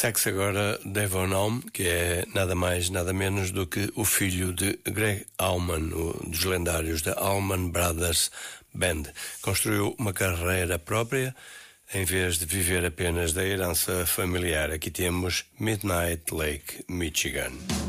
Segue-se agora Devon Allman, que é nada mais, nada menos do que o filho de Gregg Allman, dos lendários da Allman Brothers Band. Construiu uma carreira própria em vez de viver apenas da herança familiar. Aqui temos Midnight Lake, Michigan.